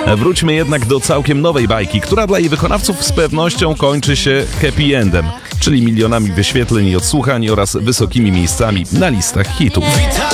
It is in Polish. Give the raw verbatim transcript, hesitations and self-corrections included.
Wróćmy jednak do całkiem nowej bajki, która dla jej wykonawców z pewnością kończy się happy endem, czyli milionami wyświetleń i odsłuchań oraz wysokimi miejscami na listach hitów.